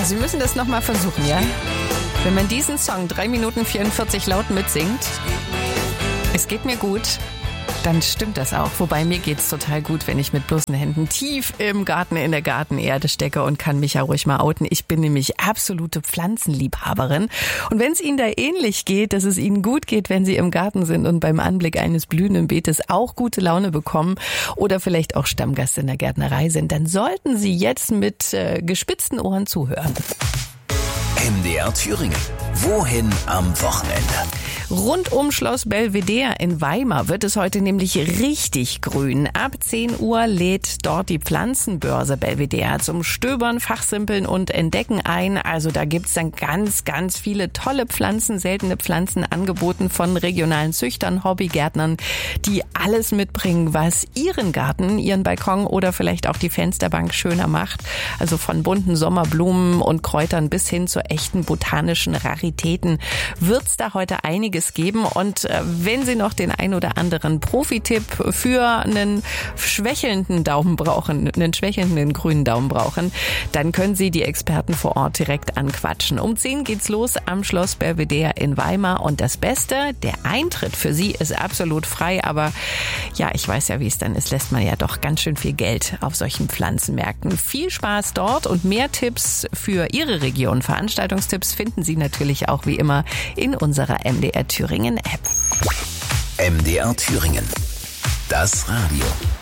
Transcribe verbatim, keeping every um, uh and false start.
Sie müssen das nochmal versuchen, ja? Wenn man diesen Song drei Minuten vierundvierzig laut mitsingt, es geht mir gut, dann stimmt das auch. Wobei mir geht's total gut, wenn ich mit bloßen Händen tief im Garten in der Gartenerde stecke und kann mich ja ruhig mal outen. Ich bin nämlich absolute Pflanzenliebhaberin. Und wenn es Ihnen da ähnlich geht, dass es Ihnen gut geht, wenn Sie im Garten sind und beim Anblick eines blühenden Beetes auch gute Laune bekommen oder vielleicht auch Stammgast in der Gärtnerei sind, dann sollten Sie jetzt mit äh, gespitzten Ohren zuhören. M D R Thüringen. Wohin am Wochenende? Rund um Schloss Belvedere in Weimar wird es heute nämlich richtig grün. Ab zehn Uhr lädt dort die Pflanzenbörse Belvedere zum Stöbern, Fachsimpeln und Entdecken ein. Also da gibt's dann ganz, ganz viele tolle Pflanzen, seltene Pflanzen angeboten von regionalen Züchtern, Hobbygärtnern, die alles mitbringen, was ihren Garten, ihren Balkon oder vielleicht auch die Fensterbank schöner macht. Also von bunten Sommerblumen und Kräutern bis hin zu echten botanischen Raritäten wird's da heute einiges geben. Und äh, wenn Sie noch den ein oder anderen Profi-Tipp für einen schwächelnden Daumen brauchen, einen schwächelnden grünen Daumen brauchen, dann können Sie die Experten vor Ort direkt anquatschen. Um zehn geht's los am Schloss Belvedere in Weimar. Und das Beste, der Eintritt für Sie ist absolut frei. Aber ja, ich weiß ja, wie es dann ist, lässt man ja doch ganz schön viel Geld auf solchen Pflanzenmärkten. Viel Spaß dort und mehr Tipps für Ihre Region, Veranstaltungstipps finden Sie natürlich auch wie immer in unserer M D R Thüringen App. M D R Thüringen. Das Radio.